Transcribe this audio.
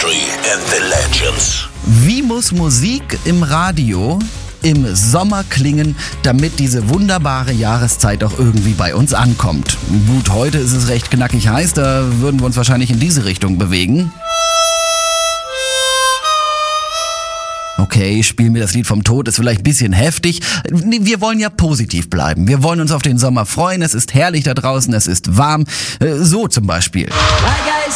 History and the Legends. Wie muss Musik im Radio im Sommer klingen, damit diese wunderbare Jahreszeit auch irgendwie bei uns ankommt? Gut, heute ist es recht knackig heiß, da würden wir uns wahrscheinlich in diese Richtung bewegen. Okay, spiel mir das Lied vom Tod, ist vielleicht ein bisschen heftig. Wir wollen ja positiv bleiben. Wir wollen uns auf den Sommer freuen. Es ist herrlich da draußen, es ist warm. So zum Beispiel. Like I